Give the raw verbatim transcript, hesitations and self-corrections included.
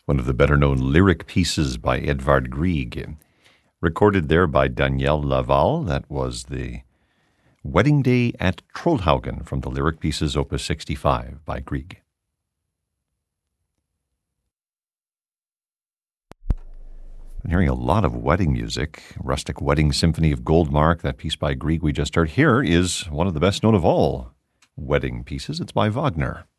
one of the better-known lyric pieces by Edvard Grieg, recorded there by Daniel Laval. That was the Wedding Day at Trollhaugen from the lyric pieces Opus sixty-five by Grieg. I'm hearing a lot of wedding music. Rustic Wedding Symphony of Goldmark, that piece by Grieg we just heard here, is one of the best known of all wedding pieces. It's by Wagner.